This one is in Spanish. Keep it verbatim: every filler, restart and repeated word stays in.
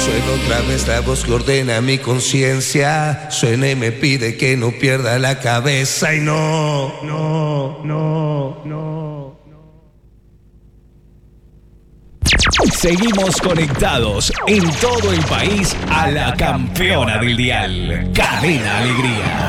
Suena otra vez la voz que ordena mi conciencia. Suena y me pide que no pierda la cabeza. Y no, no, no, no. Seguimos conectados en todo el país a la campeona del dial, Cadena Alegría.